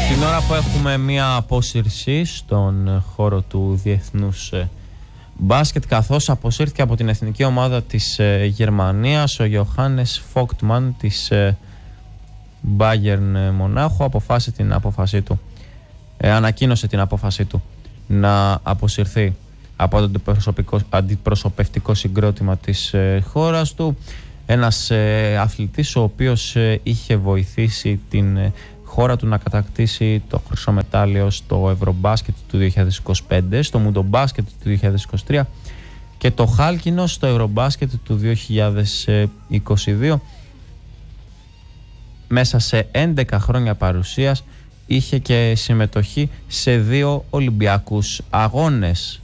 Την ώρα που έχουμε μία απόσυρση στον χώρο του διεθνούς μπάσκετ, καθώς αποσύρθηκε από την εθνική ομάδα της Γερμανίας ο Γιοχάνες Φόκτμαν της Μπάγερν Μονάχου, ανακοίνωσε την απόφασή του να αποσυρθεί από το αντιπροσωπευτικό συγκρότημα της χώρας του. Ένας αθλητής ο οποίος είχε βοηθήσει την χώρα του να κατακτήσει το χρυσό μετάλλιο στο Ευρωμπάσκετ του 2025, στο Μουντομπάσκετ του 2023 και το χάλκινο στο Ευρωμπάσκετ του 2022. Μέσα σε 11 χρόνια παρουσίας είχε και συμμετοχή σε 2 Ολυμπιακούς αγώνες.